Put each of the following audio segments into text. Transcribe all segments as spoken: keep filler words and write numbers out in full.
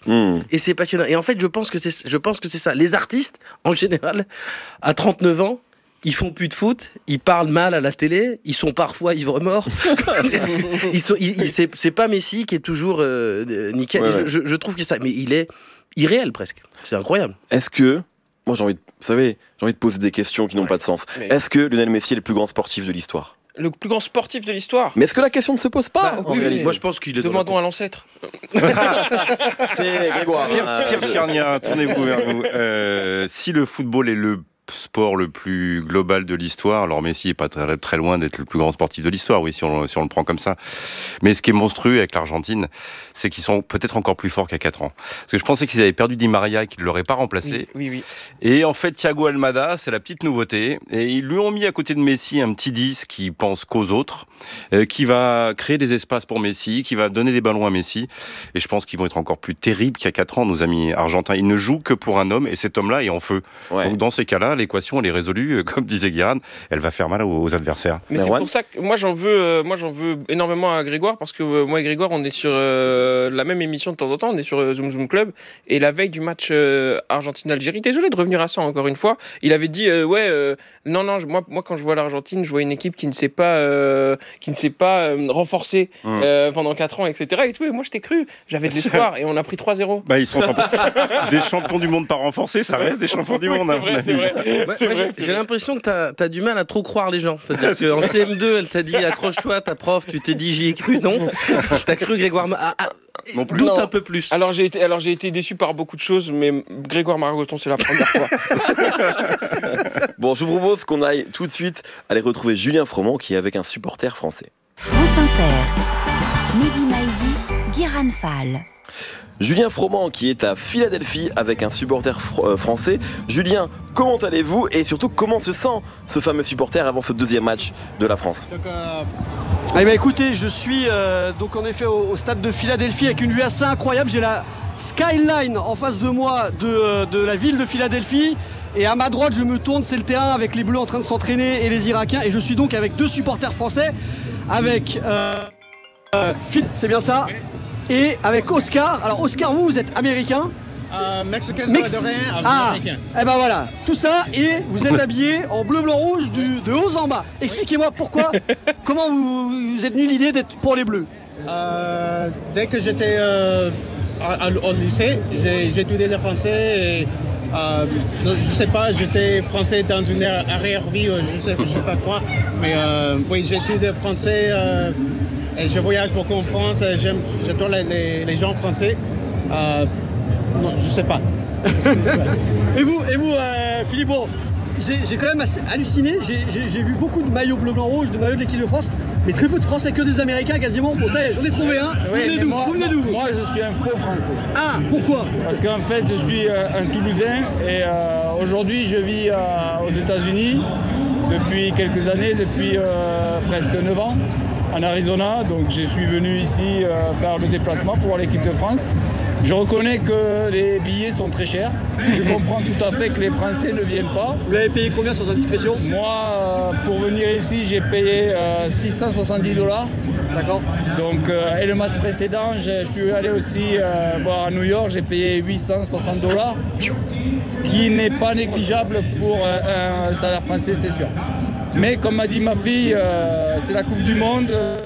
Mmh. Et c'est passionnant. Et en fait, je pense que c'est, je pense que c'est ça. Les artistes, en général, à trente-neuf ans, ils font plus de foot, ils parlent mal à la télé, ils sont parfois ivres-morts. ils sont, ils, ils, c'est, c'est pas Messi qui est toujours euh, nickel. Ouais, ouais. Je, je, je trouve que ça, mais il est irréel presque. C'est incroyable. Est-ce que, moi j'ai envie de, vous savez, j'ai envie de poser des questions qui n'ont Ouais. pas de sens. Mais- Est-ce que Lionel Messi est le plus grand sportif de l'histoire ? Le plus grand sportif de l'histoire. Mais est-ce que la question ne se pose pas Bah, en oui, réalité ? Moi, je pense qu'il est. dans la Demandons à l'ancêtre. C'est Grégoire. Pierre, Euh, Pierre je- Tchernia, tournez-vous vers nous. Euh, si le football est le sport le plus global de l'histoire, alors Messi n'est pas très, très loin d'être le plus grand sportif de l'histoire, oui, si on, si on le prend comme ça. Mais ce qui est monstrueux avec l'Argentine, c'est qu'ils sont peut-être encore plus forts qu'à quatre ans. Parce que je pensais qu'ils avaient perdu Di Maria et qu'ils ne l'auraient pas remplacé. Oui, oui, oui. Et en fait, Thiago Almada, c'est la petite nouveauté. Et ils lui ont mis à côté de Messi un petit dix qui pense qu'aux autres, euh, qui va créer des espaces pour Messi, qui va donner des ballons à Messi. Et je pense qu'ils vont être encore plus terribles qu'à quatre ans, nos amis argentins. Ils ne jouent que pour un homme et cet homme-là est en feu. Ouais. Donc dans ces cas-là, l'équation, elle est résolue. Comme disait Guérin, elle va faire mal aux, aux adversaires. Mais c'est Merwan pour ça que moi j'en veux, euh, moi j'en veux énormément à Grégoire parce que euh, moi et Grégoire on est sur euh, la même émission de temps en temps, on est sur euh, Zoom Zoom Club et la veille du match euh, Argentine-Algérie, désolé de revenir à ça encore une fois, il avait dit euh, ouais euh, non non je- moi moi quand je vois l'Argentine je vois une équipe qui ne s'est pas euh, qui ne s'est pas euh, renforcée Mmh. euh, pendant quatre ans et cetera et tout et moi je t'ai cru, j'avais de l'espoir et on a pris trois zéro. Bah, ils sont champions- des champions du monde pas renforcés, ça reste des champions du monde. C'est hein, vrai, mon c'est ami. vrai. Ouais, C'est moi, vrai, j'ai, c'est j'ai vrai. l'impression que t'as, t'as du mal à trop croire les gens. C'est-à-dire qu'en C M deux, elle t'a dit accroche-toi, ta prof, tu t'es dit j'y ai cru, non. T'as cru Grégoire. Ma- ah, ah, Non plus. doute Non. un peu plus. Alors j'ai été, alors j'ai été déçu par beaucoup de choses, mais Grégoire Margoton c'est la première fois. Bon, je vous propose qu'on aille tout de suite aller retrouver Julien Froment qui est avec un supporter français. France Inter, Mehdi Maizi, Guérin Fall. Julien Froment qui est à Philadelphie avec un supporter fr- euh, français. Julien, comment allez-vous et surtout comment se sent ce fameux supporter avant ce deuxième match de la France ? Donc, euh, eh ben, écoutez, je suis euh, donc en effet au, au stade de Philadelphie avec une vue assez incroyable. J'ai la skyline en face de moi de, euh, de la ville de Philadelphie. Et à ma droite, je me tourne, c'est le terrain avec les Bleus en train de s'entraîner et les Irakiens. Et je suis donc avec deux supporters français, avec euh, euh, Phil, c'est bien ça, et avec Oscar. Alors Oscar, vous, vous êtes américain. Euh, Mexicain Mex- salvadorien, Ah, américain. eh ben voilà, tout ça, et vous êtes habillé en bleu, blanc, rouge, du, de haut en bas. Expliquez-moi pourquoi, comment vous, vous êtes venu l'idée d'être pour les Bleus. Euh, dès que j'étais euh, à- à- au lycée, j'ai j'ai étudié le français et euh, je sais pas, j'étais français dans une ar- arrière-vie, euh, je sais, je sais pas quoi, mais euh, oui, j'ai étudié le français euh, et je voyage beaucoup en France, et j'aime, j'adore les, les- les gens français. Euh, non, je sais pas. Et vous, et vous euh, Philippe, bon, j'ai j'ai quand même assez halluciné, j'ai j'ai- j'ai vu beaucoup de maillots bleu, blanc, rouge, de maillots de l'équipe de France, mais très peu de Français, que des Américains quasiment. Bon, ça y est, j'en ai trouvé un. Vous venez d'où Vous venez d'où vous Moi, je suis un faux français. Ah, pourquoi Parce qu'en fait, je suis euh, un Toulousain et euh, aujourd'hui, je vis euh, aux États-Unis depuis quelques années, depuis euh, presque neuf ans, en Arizona. Donc, je suis venu ici euh, faire le déplacement pour voir l'équipe de France. Je reconnais que les billets sont très chers. Je comprends tout à fait que les Français ne viennent pas. Vous l'avez payé combien sans indiscrétion? Moi, euh, pour venir ici, j'ai payé euh, six cent soixante-dix dollars. D'accord. Donc, euh, et le match précédent, je, je suis allé aussi euh, voir à New York, j'ai payé huit cent soixante dollars, ce qui n'est pas négligeable pour euh, un salaire français, c'est sûr. Mais comme m'a dit ma fille, euh, c'est la Coupe du Monde. Euh,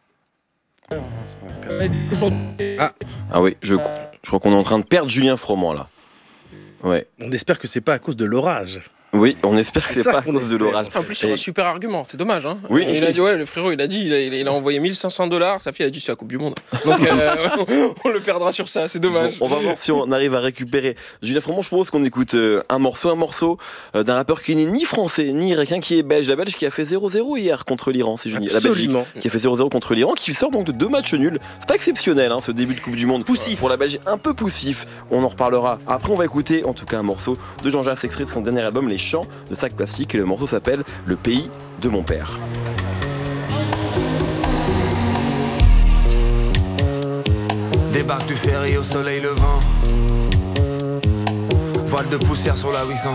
Ah. Ah oui, je, je crois qu'on est en train de perdre Julien Froment là. Ouais. On espère que c'est pas à cause de l'orage. Oui, on espère que C'est c'est ça pas à qu'on cause de espère. l'orage. En plus, c'est Et- un super argument, c'est dommage. Hein. Oui. Et il a dit, ouais, le frérot, il a dit, il a, il a envoyé mille cinq cents dollars, sa fille a dit, c'est la Coupe du Monde. Donc, euh, on le perdra sur ça, c'est dommage. Bon, on va voir si on arrive à récupérer Julien Froment. Je propose qu'on écoute euh, un morceau, un morceau euh, d'un rappeur qui n'est ni français ni irakien, qui est belge. La Belge qui a fait zéro zéro hier contre l'Iran, si je dis. La Belgique Absolument. qui a fait zéro zéro contre l'Iran, qui sort donc de deux matchs nuls. C'est pas exceptionnel hein, ce début de Coupe du Monde. Poussif. Pour la Belgique, un peu poussif. On en reparlera. Après, on va écouter en tout cas un morceau de Jean-Jacques, extrait de son dernier album, Les Chants de Sac Plastique. Et le morceau s'appelle Le pays de mon père. Débarque du ferry au soleil levant. Voile de poussière sur la huit cent